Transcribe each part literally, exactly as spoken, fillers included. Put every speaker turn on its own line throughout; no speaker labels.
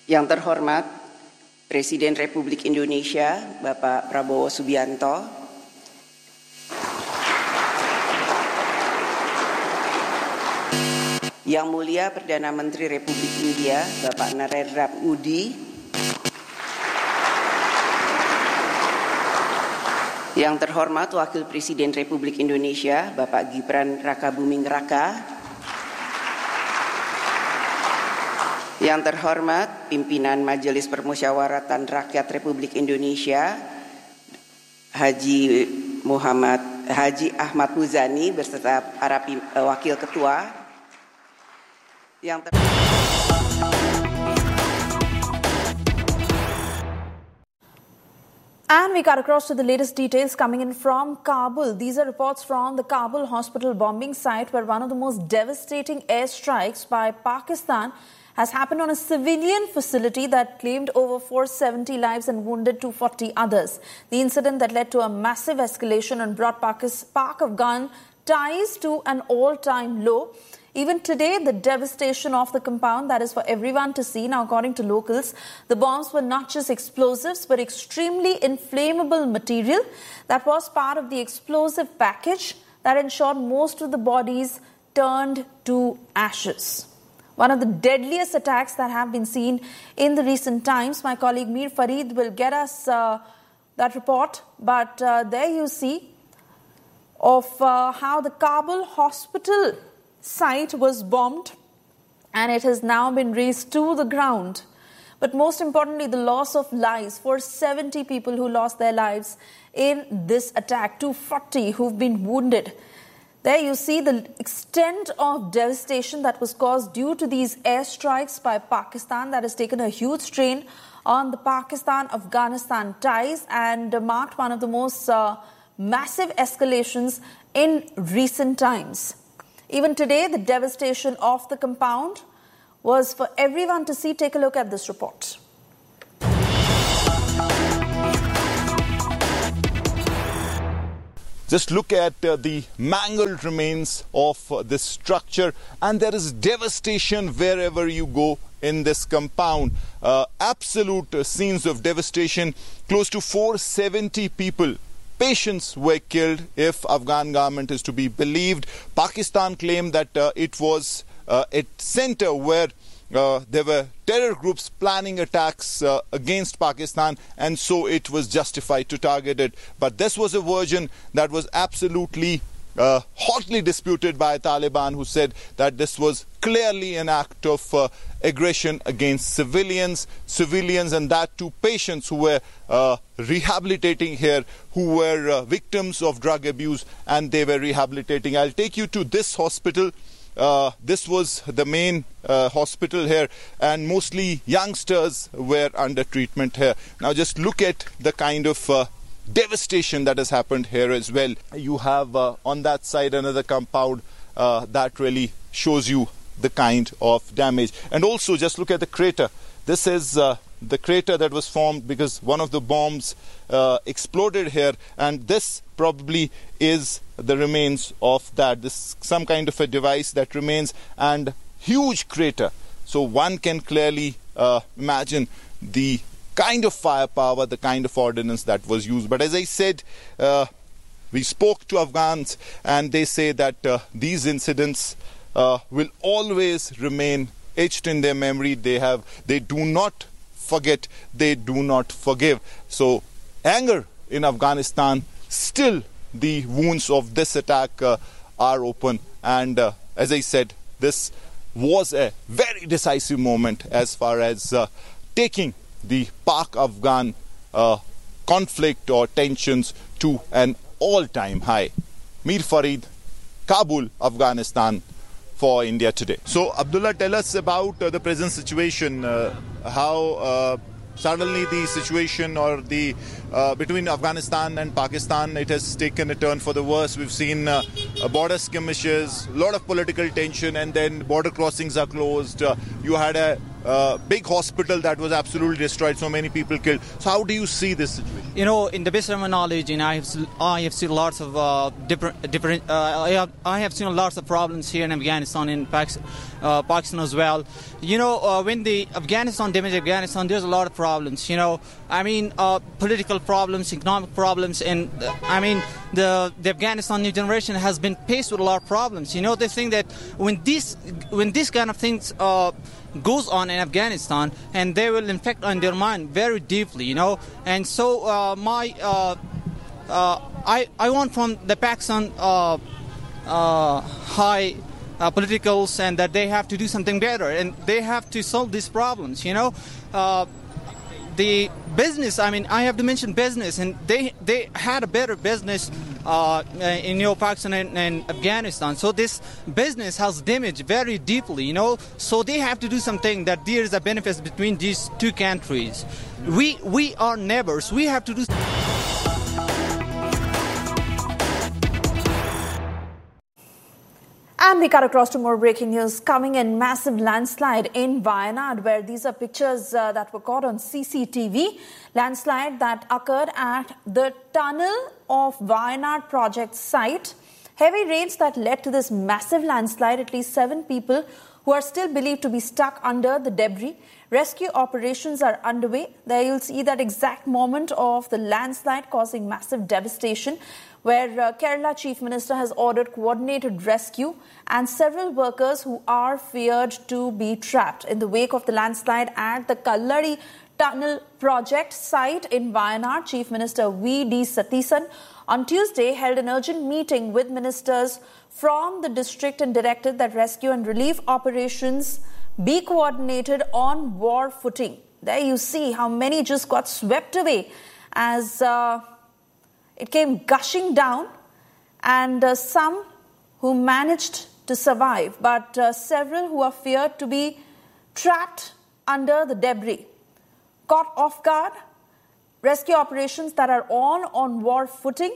Yang terhormat Presiden Republik Indonesia, Bapak Prabowo Subianto, Yang Mulia Perdana Menteri Republik India, Bapak Narendra Modi, Yang terhormat Wakil Presiden Republik Indonesia, Bapak Gibran Rakabuming Raka, Yang terhormat Pimpinan Majelis Permusyawaratan Rakyat Republik Indonesia, Haji Muhammad Haji Ahmad Muzani beserta para Wakil Ketua. Yang ter-
And we cut across to the latest details coming in from Kabul. These are reports from the Kabul hospital bombing site, where one of the most devastating airstrikes by Pakistan has happened on a civilian facility that claimed over four hundred seventy lives and wounded two hundred forty others. The incident that led to a massive escalation and brought Pak-Afghan ties to an all-time low. Even today, the devastation of the compound, that is for everyone to see. Now, according to locals, the bombs were not just explosives, but extremely inflammable material that was part of the explosive package that ensured most of the bodies turned to ashes. One of the deadliest attacks that have been seen in the recent times. My colleague Mir Farid will get us uh, that report. But uh, there you see of uh, how the Kabul hospital site was bombed, and it has now been razed to the ground. But most importantly, the loss of lives for seventy people who lost their lives in this attack, two hundred forty who've been wounded. There you see the extent of devastation that was caused due to these airstrikes by Pakistan that has taken a huge strain on the Pakistan-Afghanistan ties and marked one of the most uh, massive escalations in recent times. Even today, the devastation of the compound was for everyone to see. Take a look at this report.
Just look at uh, the mangled remains of uh, this structure, and there is devastation wherever you go in this compound. Uh, absolute uh, scenes of devastation. Close to four hundred seventy people, patients, were killed, if Afghan government is to be believed. Pakistan claimed that uh, it was uh, a center where uh, there were terror groups planning attacks uh, against Pakistan, and so it was justified to target it. But this was a version that was absolutely uh, hotly disputed by Taliban, who said that this was clearly an act of uh, aggression against civilians, civilians, and that to patients who were uh, rehabilitating here, who were uh, victims of drug abuse, and they were rehabilitating. I'll take you to this hospital. Uh, this was the main uh, hospital here, and mostly youngsters were under treatment here. Now just look at the kind of uh, devastation that has happened here as well. You have uh, on that side another compound uh, that really shows you the kind of damage. And also just look at the crater. This is uh, the crater that was formed because one of the bombs uh, exploded here, and this probably is the remains of that. This some kind of a device that remains, and huge crater. So one can clearly uh, imagine the kind of firepower, the kind of ordnance that was used. But as I said, uh, we spoke to Afghans, and they say that uh, these incidents uh, will always remain etched in their memory. They have, they do not forget, they do not forgive. So anger in Afghanistan, still the wounds of this attack uh, are open. And uh, as I said, this was a very decisive moment as far as uh, taking the Pak-Afghan uh, conflict or tensions to an all-time high. Mir Farid, Kabul, Afghanistan, for India Today. So, Abdullah, tell us about uh, the present situation. Uh, how uh, suddenly the situation or the uh, between Afghanistan and Pakistan, it has taken a turn for the worse. We've seen uh, border skirmishes, a lot of political tension, and then border crossings are closed. Uh, you had a uh, big hospital that was absolutely destroyed, so many people killed. So how do you see this situation?
You know, in the best of my knowledge, you know, I have I have seen lots of uh, different different. Uh, I have I have seen lots of problems here in Afghanistan, in Pakistan, uh, Pakistan as well. You know, uh, when the Afghanistan damaged Afghanistan, there's a lot of problems. You know, I mean, uh, political problems, economic problems, and uh, I mean, the the Afghanistan new generation has been faced with a lot of problems. You know, they think that when this when this kind of things uh, goes on in Afghanistan, and they will infect on their mind very deeply. You know, and so uh, my uh, uh, I I want from the Pakistan uh, uh, high. Uh, politicals, and that they have to do something better, and they have to solve these problems. You know, uh, the business. I mean, I have to mention business, and they they had a better business uh, in you know, Pakistan and, and Afghanistan. So this business has damaged very deeply. You know, so they have to do something that there is a benefit between these two countries. We we are neighbors. We have to do.
And we cut across to more breaking news coming in. Massive landslide in Wayanad, where these are pictures uh, that were caught on C C T V. Landslide that occurred at the tunnel of Wayanad project site. Heavy rains that led to this massive landslide. At least seven people who are still believed to be stuck under the debris. Rescue operations are underway. There you'll see that exact moment of the landslide causing massive devastation, where uh, Kerala Chief Minister has ordered coordinated rescue, and several workers who are feared to be trapped in the wake of the landslide at the Kalladi Tunnel project site in Wayanad. Chief Minister V D Satheesan on Tuesday held an urgent meeting with ministers from the district and directed that rescue and relief operations be coordinated on war footing. There you see how many just got swept away as uh, it came gushing down, and uh, some who managed to survive, but uh, several who are feared to be trapped under the debris. Caught off guard, rescue operations that are on on war footing.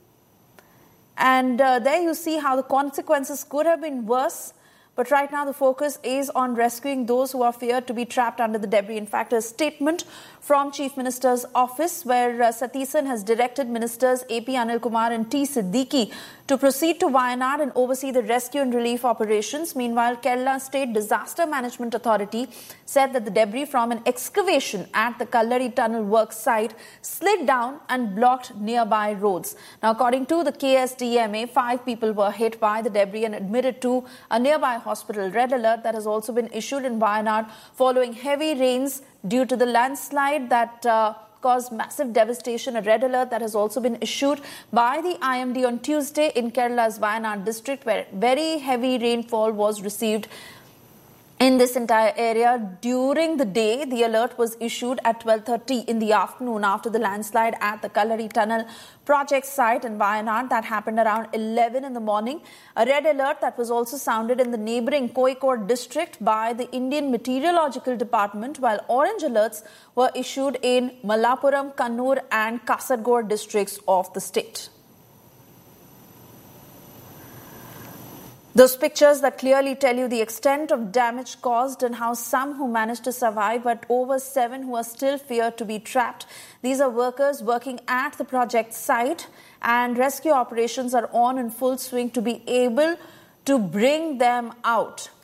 And uh, there you see how the consequences could have been worse. But right now the focus is on rescuing those who are feared to be trapped under the debris. In fact, a statement from Chief Minister's office where uh, Satheesan has directed Ministers A P Anil Kumar and T Siddiqui to proceed to Wayanad and oversee the rescue and relief operations. Meanwhile, Kerala State Disaster Management Authority said that the debris from an excavation at the Kalladi Tunnel work site slid down and blocked nearby roads. Now, according to the K S D M A, five people were hit by the debris and admitted to a nearby hospital. Red alert that has also been issued in Wayanad following heavy rains due to the landslide that uh, caused massive devastation. A red alert that has also been issued by the I M D on Tuesday in Kerala's Wayanad district, where very heavy rainfall was received in this entire area. During the day, the alert was issued at twelve thirty in the afternoon after the landslide at the Kalladi Tunnel project site in Wayanad. That happened around eleven in the morning. A red alert that was also sounded in the neighbouring Kozhikode district by the Indian Meteorological Department, while orange alerts were issued in Malappuram, Kannur and Kasaragod districts of the state. Those pictures that clearly tell you the extent of damage caused and how some who managed to survive, but over seven who are still feared to be trapped. These are workers working at the project site, and rescue operations are on in full swing to be able to bring them out.